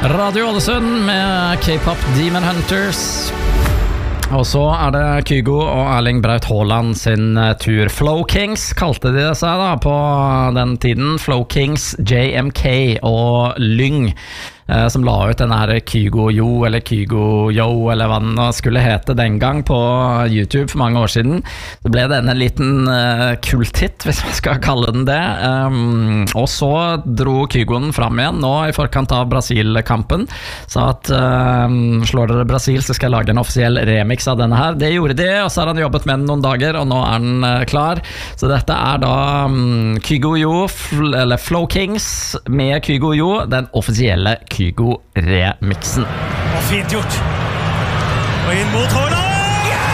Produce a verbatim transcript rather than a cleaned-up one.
Radio Ålesund med K-pop Demon Hunters. Og så er det Kygo og Erling Braut Haaland sin tur. Flow Kings kalte de seg da på den tiden. Flow Kings, J M K og Lyng, eh, som la ut den her Kygo Yo eller Kygo Yo eller hva den skulle hete den gang på YouTube for mange år siden. Så ble det en liten eh, kulthit, hvis man skal kalle den det. Um, og så dro Kygoen fram igjen nå i forkant av Brasil-kampen. Sa at um, slår dere Brasil så skal jeg lage en offisiell remix av denne her. Det gjorde de, og så har han jobbet med den noen dager, og nå er den uh, klar. Så dette er da um, Kygo Yo, fl eller Flow Kings med Kygo Yo, den offisielle Kygo-remixen. Og fint gjort. Og inn mot Haaland!